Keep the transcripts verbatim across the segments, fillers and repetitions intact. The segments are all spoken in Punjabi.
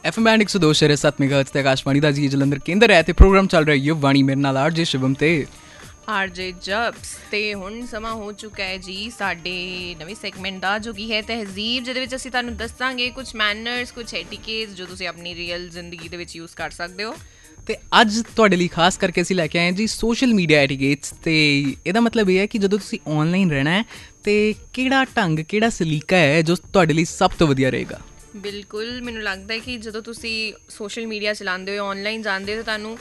एफ एम बैंड एक सौ दो शेरे सत्त मेगाहर्ट्ज़ ते आकाशवाणी दा जी जलंधर केंद्र है ते प्रोग्राम चल रहा है युव वाणी मेरे नाल आरजे शिवम ते ਆਰਜੇ ਜਬਸ ਤੇ ਹੁਣ ਸਮਾਂ ਹੋ ਚੁੱਕਾ ਹੈ ਜੀ ਸਾਡੇ ਨਵੇਂ ਸੈਗਮੈਂਟ ਦਾ ਜੋ ਕਿ ਹੈ ਤਹਿਜ਼ੀਬ, ਜਿਹਦੇ ਵਿੱਚ ਅਸੀਂ ਤੁਹਾਨੂੰ ਦੱਸਾਂਗੇ ਕੁਝ ਮੈਨਰਸ, ਕੁਝ ਐਟੀਕੇਟਸ ਜੋ ਤੁਸੀਂ ਆਪਣੀ ਰੀਅਲ ਜ਼ਿੰਦਗੀ ਦੇ ਵਿੱਚ ਯੂਜ਼ ਕਰ ਸਕਦੇ ਹੋ। ਤੇ ਅੱਜ ਤੁਹਾਡੇ ਲਈ ਖਾਸ ਕਰਕੇ ਅਸੀਂ ਲੈ ਕੇ ਆਏ ਜੀ ਸੋਸ਼ਲ ਮੀਡੀਆ ਐਟੀਕੇਟਸ। ਤੇ ਇਹਦਾ ਮਤਲਬ ਇਹ ਹੈ ਕਿ ਜਦੋਂ ਤੁਸੀਂ ਔਨਲਾਈਨ ਰਹਿਣਾ ਹੈ ਤੇ ਕਿਹੜਾ ਢੰਗ, ਕਿਹੜਾ ਸਲੀਕਾ ਹੈ ਜੋ ਤੁਹਾਡੇ ਲਈ ਸਭ ਤੋਂ ਵਧੀਆ ਰਹੇਗਾ। ਬਿਲਕੁਲ, ਮੈਨੂੰ ਲੱਗਦਾ ਹੈ ਕਿ ਜਦੋਂ ਤੁਸੀਂ ਸੋਸ਼ਲ ਮੀਡੀਆ ਚਲਾਉਂਦੇ ਹੋ, ਔਨਲਾਈਨ ਜਾਂਦੇ ਹੋ, ਤਾਂ ਤੁਹਾਨੂੰ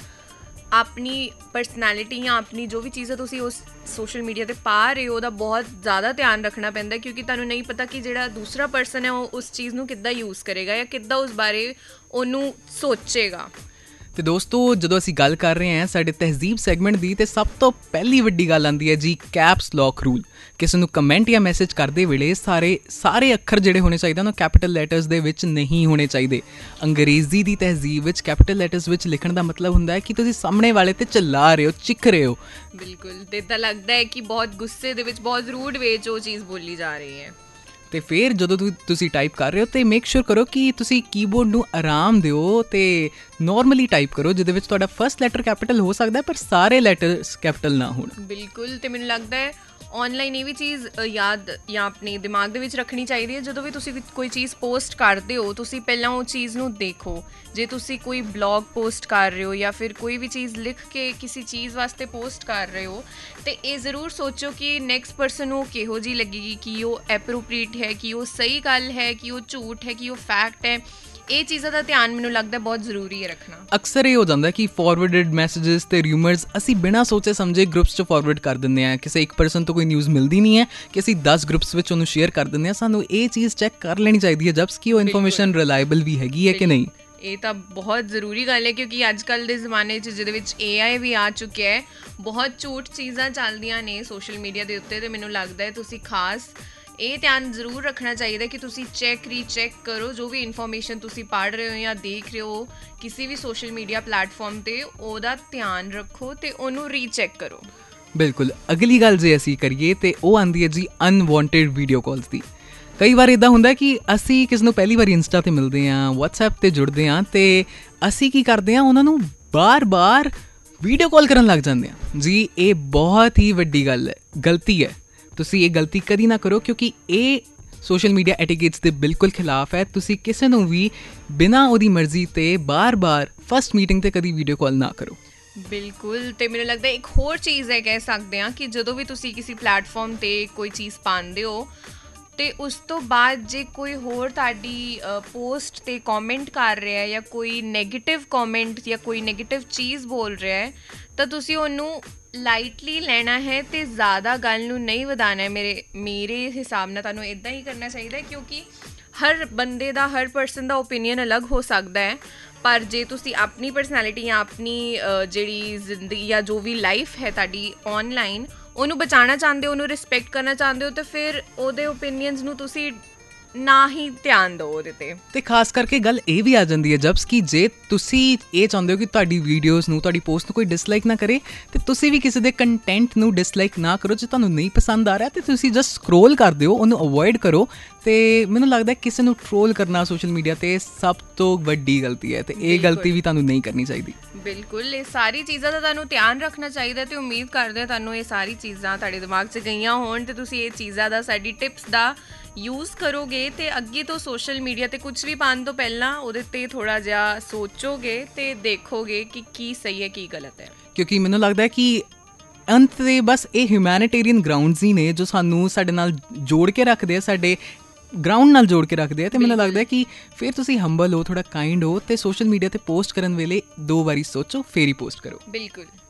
ਆਪਣੀ ਪਰਸਨੈਲਿਟੀ ਜਾਂ ਆਪਣੀ ਜੋ ਵੀ ਚੀਜ਼ਾਂ ਤੁਸੀਂ ਉਸ ਸੋਸ਼ਲ ਮੀਡੀਆ 'ਤੇ ਪਾ ਰਹੇ ਹੋ ਉਹਦਾ ਬਹੁਤ ਜ਼ਿਆਦਾ ਧਿਆਨ ਰੱਖਣਾ ਪੈਂਦਾ, ਕਿਉਂਕਿ ਤੁਹਾਨੂੰ ਨਹੀਂ ਪਤਾ ਕਿ ਜਿਹੜਾ ਦੂਸਰਾ ਪਰਸਨ ਹੈ ਉਹ ਉਸ ਚੀਜ਼ ਨੂੰ ਕਿੱਦਾਂ ਯੂਜ਼ ਕਰੇਗਾ ਜਾਂ ਕਿੱਦਾਂ ਉਸ ਬਾਰੇ ਉਹਨੂੰ ਸੋਚੇਗਾ। ਤੇ ਦੋਸਤੋ, ਜਦੋਂ ਅਸੀਂ ਗੱਲ ਕਰ ਰਹੇ ਹਾਂ ਸਾਡੇ ਤਹਿਜ਼ੀਬ ਸੈਗਮੈਂਟ ਦੀ, ਤੇ ਸਭ ਤੋਂ ਪਹਿਲੀ ਵੱਡੀ ਗੱਲ ਆਉਂਦੀ ਹੈ ਜੀ ਕੈਪਸ ਲੌਕ ਰੂਲ। ਕਿਸੇ ਨੂੰ ਕਮੈਂਟ ਜਾਂ ਮੈਸੇਜ ਕਰਦੇ ਵੇਲੇ ਸਾਰੇ ਸਾਰੇ ਅੱਖਰ ਜਿਹੜੇ ਹੋਣੇ ਚਾਹੀਦੇ ਉਹਨਾਂ ਕੈਪੀਟਲ ਲੈਟਰਸ ਦੇ ਵਿੱਚ ਨਹੀਂ ਹੋਣੇ ਚਾਹੀਦੇ। ਅੰਗਰੇਜ਼ੀ ਦੀ ਤਹਿਜ਼ੀਬ ਵਿੱਚ ਕੈਪੀਟਲ ਲੈਟਰਸ ਵਿੱਚ ਲਿਖਣ ਦਾ ਮਤਲਬ ਹੁੰਦਾ ਹੈ ਕਿ ਤੁਸੀਂ ਸਾਹਮਣੇ ਵਾਲੇ 'ਤੇ ਚਿੱਲਾ ਰਹੇ ਹੋ, ਚਿੱਖ ਰਹੇ ਹੋ। ਬਿਲਕੁਲ, ਤੇ ਇੱਦਾਂ ਲੱਗਦਾ ਹੈ ਕਿ ਬਹੁਤ ਗੁੱਸੇ ਦੇ ਵਿੱਚ, ਬਹੁਤ ਰੂਡ ਵੇ 'ਚ ਉਹ ਚੀਜ਼ ਬੋਲੀ ਜਾ ਰਹੀ ਹੈ। ਅਤੇ ਫਿਰ ਜਦੋਂ ਤੁਸੀਂ ਟਾਈਪ ਕਰ ਰਹੇ ਹੋ ਤਾਂ ਮੇਕ ਸ਼ੋਰ ਕਰੋ ਕਿ ਤੁਸੀਂ ਕੀਬੋਰਡ ਨੂੰ ਆਰਾਮ ਦਿਓ ਅਤੇ ਨੋਰਮਲੀ ਟਾਈਪ ਕਰੋ, ਜਿਹਦੇ ਵਿੱਚ ਤੁਹਾਡਾ ਫਸਟ ਲੈਟਰ ਕੈਪੀਟਲ ਹੋ ਸਕਦਾ ਪਰ ਸਾਰੇ ਲੈਟਰਸ ਕੈਪੀਟਲ ਨਾ ਹੋਣ। ਬਿਲਕੁਲ, ਅਤੇ ਮੈਨੂੰ ਲੱਗਦਾ ਹੈ ਔਨਲਾਈਨ ਇਹ ਵੀ ਚੀਜ਼ ਯਾਦ ਜਾਂ ਆਪਣੇ ਦਿਮਾਗ ਦੇ ਵਿੱਚ ਰੱਖਣੀ ਚਾਹੀਦੀ ਹੈ, ਜਦੋਂ ਵੀ ਤੁਸੀਂ ਕੋਈ ਚੀਜ਼ ਪੋਸਟ ਕਰਦੇ ਹੋ ਤੁਸੀਂ ਪਹਿਲਾਂ ਉਹ ਚੀਜ਼ ਨੂੰ ਦੇਖੋ। ਜੇ ਤੁਸੀਂ ਕੋਈ ਬਲੌਗ ਪੋਸਟ ਕਰ ਰਹੇ ਹੋ ਜਾਂ ਫਿਰ ਕੋਈ ਵੀ ਚੀਜ਼ ਲਿਖ ਕੇ ਕਿਸੇ ਚੀਜ਼ ਵਾਸਤੇ ਪੋਸਟ ਕਰ ਰਹੇ ਹੋ, ਅਤੇ ਇਹ ਜ਼ਰੂਰ ਸੋਚੋ ਕਿ ਨੈਕਸਟ ਪਰਸਨ ਨੂੰ ਕਿਹੋ ਜਿਹੀ ਲੱਗੇਗੀ, ਕਿ ਉਹ ਐਪਰੋਪ੍ਰੀਏਟ ਹੈ, ਕਿ ਉਹ ਸਹੀ ਗੱਲ ਹੈ, ਕਿ ਉਹ ਝੂਠ ਹੈ, ਕਿ ਉਹ ਫੈਕਟ ਹੈ। ਇਹ ਚੀਜ਼ਾਂ ਦਾ ਧਿਆਨ ਮੈਨੂੰ ਲੱਗਦਾ ਬਹੁਤ ਜ਼ਰੂਰੀ ਹੈ ਰੱਖਣਾ। ਅਕਸਰ ਇਹ ਹੋ ਜਾਂਦਾ ਕਿ ਫਾਰਵਰਡਡ ਮੈਸੇਜਿਸ ਅਤੇ ਰਿਊਮਰਸ ਅਸੀਂ ਬਿਨਾਂ ਸੋਚੇ ਸਮਝੇ ਗਰੁੱਪਸ 'ਚ ਫਾਰਵਰਡ ਕਰ ਦਿੰਦੇ ਹਾਂ। ਕਿਸੇ ਇੱਕ ਪਰਸਨ ਤੋਂ ਕੋਈ ਨਿਊਜ਼ ਮਿਲਦੀ ਨਹੀਂ ਹੈ ਕਿ ਅਸੀਂ ਦਸ ਗਰੁੱਪਸ ਵਿੱਚ ਉਹਨੂੰ ਸ਼ੇਅਰ ਕਰ ਦਿੰਦੇ ਹਾਂ। ਸਾਨੂੰ ਇਹ ਚੀਜ਼ ਚੈੱਕ ਕਰ ਲੈਣੀ ਚਾਹੀਦੀ ਹੈ ਜਬਸ ਕਿ ਉਹ ਇਨਫੋਰਮੇਸ਼ਨ ਰਿਲਾਇਬਲ ਵੀ ਹੈਗੀ ਹੈ ਕਿ ਨਹੀਂ। ਇਹ ਤਾਂ ਬਹੁਤ ਜ਼ਰੂਰੀ ਗੱਲ ਹੈ, ਕਿਉਂਕਿ ਅੱਜ ਕੱਲ੍ਹ ਦੇ ਜ਼ਮਾਨੇ 'ਚ ਜਿਹਦੇ ਵਿੱਚ ਏ ਆਈ ਵੀ ਆ ਚੁੱਕਿਆ ਹੈ, ਬਹੁਤ ਝੂਠ ਚੀਜ਼ਾਂ ਚੱਲਦੀਆਂ ਨੇ ਸੋਸ਼ਲ ਮੀਡੀਆ ਦੇ ਉੱਤੇ। ਅਤੇ ਮੈਨੂੰ ਲੱਗਦਾ ਹੈ ਤੁਸੀਂ ਖਾਸ ਇਹ ਧਿਆਨ ਜ਼ਰੂਰ ਰੱਖਣਾ ਚਾਹੀਦਾ ਕਿ ਤੁਸੀਂ ਚੈੱਕ ਰੀਚੈੱਕ ਕਰੋ ਜੋ ਵੀ ਇਨਫੋਰਮੇਸ਼ਨ ਤੁਸੀਂ ਪੜ੍ਹ ਰਹੇ ਹੋ ਜਾਂ ਦੇਖ ਰਹੇ ਹੋ ਕਿਸੇ ਵੀ ਸੋਸ਼ਲ ਮੀਡੀਆ ਪਲੇਟਫਾਰਮ 'ਤੇ, ਉਹਦਾ ਧਿਆਨ ਰੱਖੋ ਅਤੇ ਉਹਨੂੰ ਰੀਚੈੱਕ ਕਰੋ। ਬਿਲਕੁਲ। ਅਗਲੀ ਗੱਲ ਜੇ ਅਸੀਂ ਕਰੀਏ ਤਾਂ ਉਹ ਆਉਂਦੀ ਹੈ ਜੀ ਅਨਵਾਂਟਿਡ ਵੀਡੀਓ ਕਾਲਸ ਦੀ। ਕਈ ਵਾਰ ਇੱਦਾਂ ਹੁੰਦਾ ਕਿ ਅਸੀਂ ਕਿਸ ਨੂੰ ਪਹਿਲੀ ਵਾਰੀ ਇੰਸਟਾ 'ਤੇ ਮਿਲਦੇ ਹਾਂ, ਵਟਸਐਪ 'ਤੇ ਜੁੜਦੇ ਹਾਂ, ਅਤੇ ਅਸੀਂ ਕੀ ਕਰਦੇ ਹਾਂ, ਉਹਨਾਂ ਨੂੰ ਬਾਰ-ਬਾਰ ਵੀਡੀਓ ਕਾਲ ਕਰਨ ਲੱਗ ਜਾਂਦੇ ਹਾਂ। ਜੀ ਇਹ ਬਹੁਤ ਹੀ ਵੱਡੀ ਗੱਲ ਹੈ, ਗਲਤੀ ਹੈ। ਤੁਸੀਂ ਇਹ ਗਲਤੀ ਕਦੀ ਨਾ ਕਰੋ, ਕਿਉਂਕਿ ਇਹ ਸੋਸ਼ਲ ਮੀਡੀਆ ਐਟੀਕੇਟਸ ਦੇ ਬਿਲਕੁਲ ਖਿਲਾਫ ਹੈ। ਤੁਸੀਂ ਕਿਸੇ ਨੂੰ ਵੀ ਬਿਨਾਂ ਉਹਦੀ ਮਰਜ਼ੀ 'ਤੇ ਬਾਰ-ਬਾਰ ਫਸਟ ਮੀਟਿੰਗ 'ਤੇ ਕਦੀ ਵੀਡੀਓ ਕਾਲ ਨਾ ਕਰੋ। ਬਿਲਕੁਲ। ਅਤੇ ਮੈਨੂੰ ਲੱਗਦਾ ਇੱਕ ਹੋਰ ਚੀਜ਼ ਹੈ, ਕਹਿ ਸਕਦੇ ਹਾਂ ਕਿ ਜਦੋਂ ਵੀ ਤੁਸੀਂ ਕਿਸੇ ਪਲੇਟਫਾਰਮ 'ਤੇ ਕੋਈ ਚੀਜ਼ ਪਾਉਂਦੇ ਹੋ ਅਤੇ ਉਸ ਤੋਂ ਬਾਅਦ ਜੇ ਕੋਈ ਹੋਰ ਤੁਹਾਡੀ ਪੋਸਟ 'ਤੇ ਕੌਮੈਂਟ ਕਰ ਰਿਹਾ ਜਾਂ ਕੋਈ ਨੈਗੇਟਿਵ ਕੌਮੈਂਟ ਜਾਂ ਕੋਈ ਨੈਗੇਟਿਵ ਚੀਜ਼ ਬੋਲ ਰਿਹਾ ਹੈ, ਤਾਂ ਤੁਸੀਂ ਉਹਨੂੰ ਲਾਈਟਲੀ ਲੈਣਾ ਹੈ ਅਤੇ ਜ਼ਿਆਦਾ ਗੱਲ ਨੂੰ ਨਹੀਂ ਵਧਾਉਣਾ ਹੈ। ਮੇਰੇ ਮੇਰੇ ਹਿਸਾਬ ਨਾਲ ਤੁਹਾਨੂੰ ਇੱਦਾਂ ਹੀ ਕਰਨਾ ਚਾਹੀਦਾ ਹੈ, ਕਿਉਂਕਿ ਹਰ ਬੰਦੇ ਦਾ, ਹਰ ਪਰਸਨ ਦਾ ਓਪੀਨੀਅਨ ਅਲੱਗ ਹੋ ਸਕਦਾ ਹੈ। ਪਰ ਜੇ ਤੁਸੀਂ ਆਪਣੀ ਪਰਸਨੈਲਿਟੀ ਜਾਂ ਆਪਣੀ ਜਿਹੜੀ ਜ਼ਿੰਦਗੀ ਜਾਂ ਜੋ ਵੀ ਲਾਈਫ ਹੈ ਤੁਹਾਡੀ ਔਨਲਾਈਨ, ਉਹਨੂੰ ਬਚਾਉਣਾ ਚਾਹੁੰਦੇ ਹੋ, ਉਹਨੂੰ ਰਿਸਪੈਕਟ ਕਰਨਾ ਚਾਹੁੰਦੇ ਹੋ, ਤਾਂ ਫਿਰ ਉਹਦੇ ਓਪੀਨੀਅਨਸ ਨੂੰ ਤੁਸੀਂ ਨਾ ਹੀ ਧਿਆਨ ਦਿਓ ਉਹਦੇ 'ਤੇ। ਅਤੇ ਖਾਸ ਕਰਕੇ ਗੱਲ ਇਹ ਵੀ ਆ ਜਾਂਦੀ ਹੈ ਜਬਸ ਕਿ ਜੇ ਤੁਸੀਂ ਇਹ ਚਾਹੁੰਦੇ ਹੋ ਕਿ ਤੁਹਾਡੀ ਵੀਡੀਓਜ਼ ਨੂੰ, ਤੁਹਾਡੀ ਪੋਸਟ ਨੂੰ ਕੋਈ ਡਿਸਲਾਈਕ ਨਾ ਕਰੇ, ਅਤੇ ਤੁਸੀਂ ਵੀ ਕਿਸੇ ਦੇ ਕੰਟੈਂਟ ਨੂੰ ਡਿਸਲਾਈਕ ਨਾ ਕਰੋ। ਜੇ ਤੁਹਾਨੂੰ ਨਹੀਂ ਪਸੰਦ ਆ ਰਿਹਾ ਅਤੇ ਤੁਸੀਂ ਜਸਟ ਸਕਰੋਲ ਕਰ ਦਿਓ, ਉਹਨੂੰ ਅਵੋਇਡ ਕਰੋ। ਅਤੇ ਮੈਨੂੰ ਲੱਗਦਾ ਕਿਸੇ ਨੂੰ ਟਰੋਲ ਕਰਨਾ ਸੋਸ਼ਲ ਮੀਡੀਆ 'ਤੇ ਸਭ ਤੋਂ ਵੱਡੀ ਗਲਤੀ ਹੈ, ਅਤੇ ਇਹ ਗਲਤੀ ਵੀ ਤੁਹਾਨੂੰ ਨਹੀਂ ਕਰਨੀ ਚਾਹੀਦੀ। ਬਿਲਕੁਲ, ਇਹ ਸਾਰੀ ਚੀਜ਼ਾਂ ਦਾ ਤੁਹਾਨੂੰ ਧਿਆਨ ਰੱਖਣਾ ਚਾਹੀਦਾ, ਅਤੇ ਉਮੀਦ ਕਰਦੇ ਹਾਂ ਤੁਹਾਨੂੰ ਇਹ ਸਾਰੀ ਚੀਜ਼ਾਂ ਤੁਹਾਡੇ ਦਿਮਾਗ 'ਚ ਗਈਆਂ ਹੋਣ ਅਤੇ ਤੁਸੀਂ ਇਹ ਚੀਜ਼ਾਂ ਦਾ, ਸਾਡੀ ਟਿਪਸ ਦਾ ਯੂਜ਼ ਕਰੋਗੇ ਅਤੇ ਅੱਗੇ ਤੋਂ ਸੋਸ਼ਲ ਮੀਡੀਆ 'ਤੇ ਕੁਛ ਵੀ ਪਾਉਣ ਤੋਂ ਪਹਿਲਾਂ ਉਹਦੇ 'ਤੇ ਥੋੜ੍ਹਾ ਜਿਹਾ ਸੋਚੋਗੇ ਅਤੇ ਦੇਖੋਗੇ ਕਿ ਕੀ ਸਹੀ ਹੈ, ਕੀ ਗਲਤ ਹੈ। ਕਿਉਂਕਿ ਮੈਨੂੰ ਲੱਗਦਾ ਕਿ ਅੰਤ 'ਤੇ ਬਸ ਇਹ ਹਿਊਮੈਨਿਟੇਰੀਅਨ ਗਰਾਊਂਡਸ ਹੀ ਨੇ ਜੋ ਸਾਨੂੰ ਸਾਡੇ ਨਾਲ ਜੋੜ ਕੇ ਰੱਖਦੇ ਆ, ਸਾਡੇ ਗਰਾਊਂਡ ਨਾਲ ਜੋੜ ਕੇ ਰੱਖਦੇ ਆ। ਅਤੇ ਮੈਨੂੰ ਲੱਗਦਾ ਕਿ ਫਿਰ ਤੁਸੀਂ ਹੰਬਲ ਹੋ, ਥੋੜ੍ਹਾ ਕਾਈਂਡ ਹੋ, ਅਤੇ ਸੋਸ਼ਲ ਮੀਡੀਆ 'ਤੇ ਪੋਸਟ ਕਰਨ ਵੇਲੇ ਦੋ ਵਾਰੀ ਸੋਚੋ ਫਿਰ ਹੀ ਪੋਸਟ ਕਰੋ। ਬਿਲਕੁਲ।